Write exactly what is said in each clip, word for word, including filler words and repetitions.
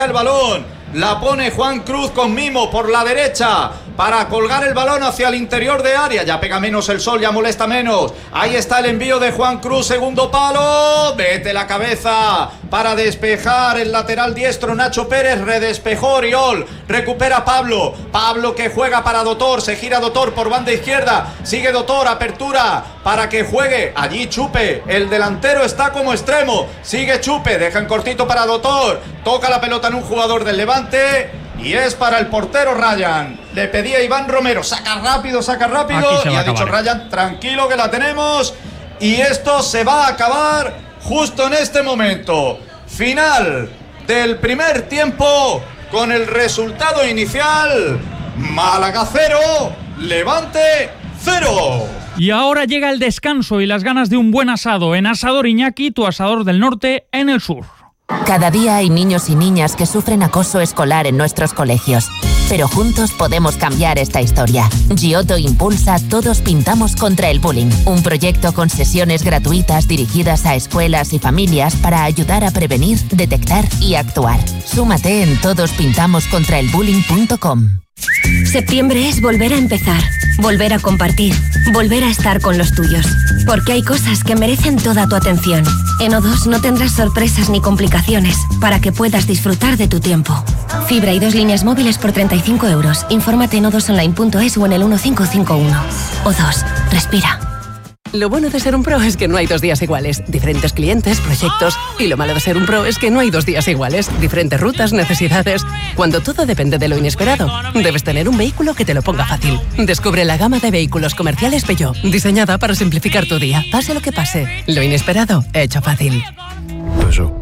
El balón, la pone Juan Cruz con mimo por la derecha para colgar el balón hacia el interior de área. Ya pega menos el sol, ya molesta menos. Ahí está el envío de Juan Cruz, segundo palo. Vete la cabeza para despejar el lateral diestro Nacho Pérez. Redespejó Oriol, recupera Pablo. Pablo que juega para Dotor, se gira Dotor por banda izquierda. Sigue Dotor, apertura para que juegue allí Chupe. El delantero está como extremo. Sigue Chupe, dejan cortito para Dotor. Toca la pelota en un jugador del Levante y es para el portero Ryan. Le pedía Iván Romero, saca rápido, saca rápido. Y ha dicho Ryan, tranquilo que la tenemos. Y esto se va a acabar justo en este momento. Final del primer tiempo con el resultado inicial: Málaga cero, Levante cero. Y ahora llega el descanso y las ganas de un buen asado en Asador Iñaki, tu asador del norte en el sur. Cada día hay niños y niñas que sufren acoso escolar en nuestros colegios. Pero juntos podemos cambiar esta historia. Giotto impulsa Todos Pintamos contra el Bullying, un proyecto con sesiones gratuitas dirigidas a escuelas y familias para ayudar a prevenir, detectar y actuar. Súmate en todos pintamos contra el bullying punto com. Septiembre es volver a empezar, volver a compartir, volver a estar con los tuyos. Porque hay cosas que merecen toda tu atención. En O dos no tendrás sorpresas ni complicaciones para que puedas disfrutar de tu tiempo. Fibra y dos líneas móviles por treinta y cinco euros. Infórmate en o dos online punto es o en el uno cinco cinco uno. O dos, respira. Lo bueno de ser un pro es que no hay dos días iguales. Diferentes clientes, proyectos. Y lo malo de ser un pro es que no hay dos días iguales. Diferentes rutas, necesidades. Cuando todo depende de lo inesperado, debes tener un vehículo que te lo ponga fácil. Descubre la gama de vehículos comerciales Peugeot, diseñada para simplificar tu día. Pase lo que pase, lo inesperado, hecho fácil. Eso.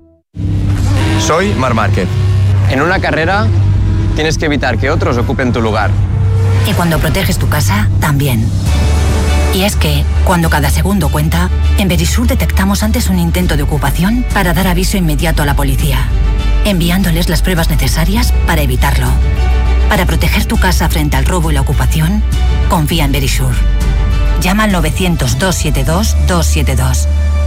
Soy Marc Márquez. En una carrera tienes que evitar que otros ocupen tu lugar. Y cuando proteges tu casa, también. Y es que, cuando cada segundo cuenta, en Verisur detectamos antes un intento de ocupación para dar aviso inmediato a la policía, enviándoles las pruebas necesarias para evitarlo. Para proteger tu casa frente al robo y la ocupación, confía en Verisur. Llama al novecientos, doscientos setenta y dos, doscientos setenta y dos.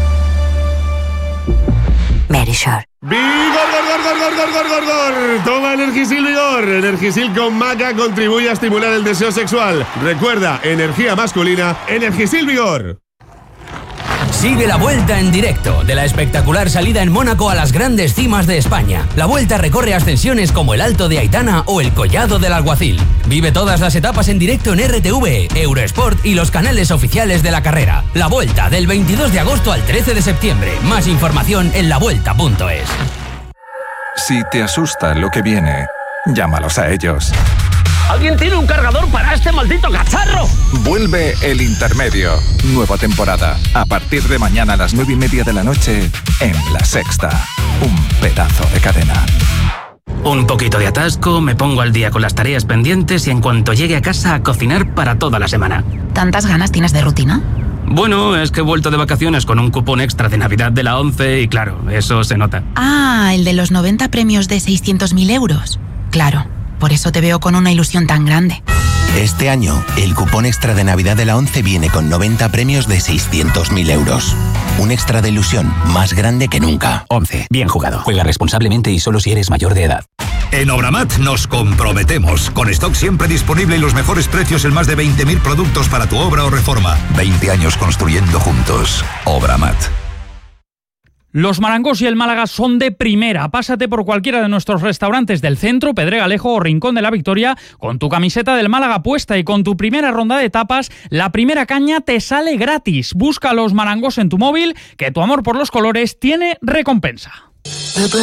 Verisur. ¡Vigor, gor, gor, gor, gor, gor, gor, gor! Toma Energisil Vigor. Energisil con maca contribuye a estimular el deseo sexual. Recuerda, energía masculina, Energisil Vigor. Sigue la Vuelta en directo de la espectacular salida en Mónaco a las grandes cimas de España. La Vuelta recorre ascensiones como el Alto de Aitana o el Collado del Alguacil. Vive todas las etapas en directo en R T V, Eurosport y los canales oficiales de la carrera. La Vuelta del veintidós de agosto al trece de septiembre. Más información en la vuelta punto es. Si te asusta lo que viene, llámalos a ellos. ¿Alguien tiene un cargador para este maldito cacharro? Vuelve El Intermedio. Nueva temporada. A partir de mañana a las nueve y media de la noche en La Sexta. Un pedazo de cadena. Un poquito de atasco, me pongo al día con las tareas pendientes y en cuanto llegue a casa a cocinar para toda la semana. ¿Tantas ganas tienes de rutina? Bueno, es que he vuelto de vacaciones con un cupón extra de Navidad de la ONCE y claro, eso se nota. Ah, el de los noventa premios de seiscientos mil euros. Claro. Por eso te veo con una ilusión tan grande. Este año, el cupón extra de Navidad de la ONCE viene con noventa premios de seiscientos mil euros. Un extra de ilusión más grande que nunca. ONCE. Bien jugado. Juega responsablemente y solo si eres mayor de edad. En Obramat nos comprometemos. Con stock siempre disponible y los mejores precios en más de veinte mil productos para tu obra o reforma. veinte años construyendo juntos. Obramat. Los Marangos y el Málaga son de primera. Pásate por cualquiera de nuestros restaurantes del centro, Pedregalejo o Rincón de la Victoria, con tu camiseta del Málaga puesta y con tu primera ronda de tapas, la primera caña te sale gratis. Busca a los Marangos en tu móvil, que tu amor por los colores tiene recompensa.